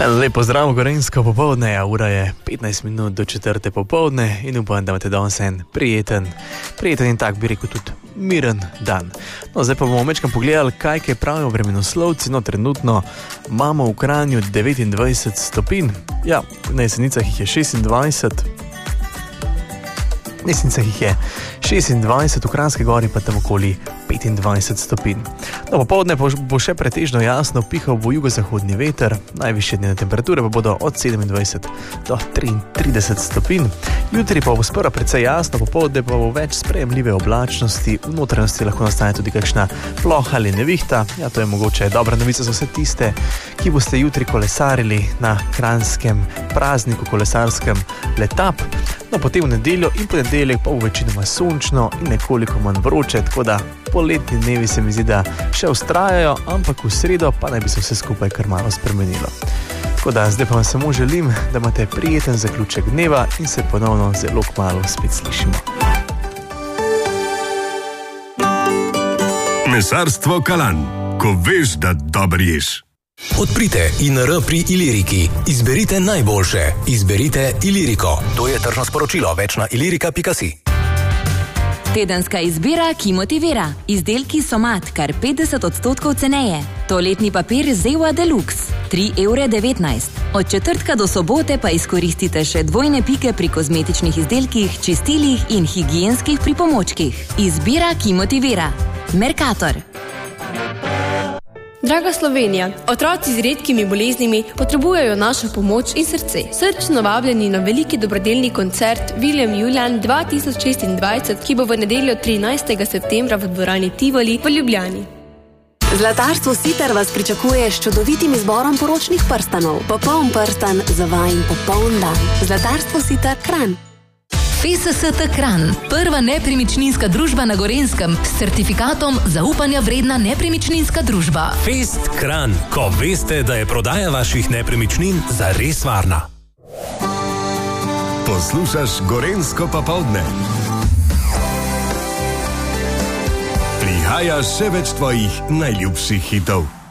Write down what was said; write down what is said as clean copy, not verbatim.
Lepo zdrav, gorenjsko popoldne, ura je 15 minut do 4. popoldne in upam, da imate danes en prijeten in tak bi rekel tudi miren dan. No, zdaj pa bomo večkrat pogledali, kaj pravijo vremenoslovci. No, trenutno imamo v Kranju 29 stopinj, ja, na Jesenicah jih je 26, v Kranjski Gori pa tam okoli 25 stopinj. No, popoldne bo še pretežno jasno, pihal bo jugozahodni veter, najvišje dnevne temperature pa bodo od 27 do 33 stopinj. Jutri pa bo sprva precej jasno, popoldne pa bo več sprejemljive oblačnosti, v notranjosti lahko nastane tudi kakšna ploha ali nevihta. Ja, to je mogoče dobra novica za vse tiste, ki boste jutri kolesarili na kranjskem prazniku kolesarskem Letap. No, potem v nedeljo in ponedeljek pa bo večinoma sončno in nekoliko manj vroče, tako da poletni dnevi se mi zdi, da še vztrajajo, ampak v sredo pa naj bi se vse skupaj kar malo spremenilo. Tako da zdaj pa vam samo želim, da imate prijeten zaključek dneva in se ponovno zelo kmalu spet slišimo. Mesarstvo Kalan, ko veš, da dobro ješ. Odprite INR pri Iliriki. Izberite najboljše. Izberite Iliriko. To je tržno sporočilo. Več na ilirika.si. Tedenska izbira, ki motivira. Izdelki Somat, kar 50% ceneje. Toaletni papir Zewa Deluxe, 3,19 €. Od četrtka do sobote pa izkoristite še dvojne pike pri kozmetičnih izdelkih, čistilih in higienskih pripomočkih. Izbira, ki motivira. Mercator. Draga Slovenija, otroci z redkimi boleznimi potrebujejo našo pomoč in srce. Srčno vabljeni na veliki dobrodelni koncert William Julian 2026, ki bo v nedeljo 13. septembra v dvorani Tivoli v Ljubljani. Zlatarstvo Sitar vas pričakuje s čudovitim izborom poročnih prstanov. Popoln prstan za vajin popoln dan. Zlatarstvo Sitar Kranj. FSST Kranj, prva nepremičninska družba na Gorenjskem s certifikatom zaupanja vredna nepremičninska družba. Fest Kranj, ko veste, da je prodaja vaših nepremičnin zares varna. Poslušaš Gorenjsko popoldne. Prihaja še več tvojih najljubših hitov.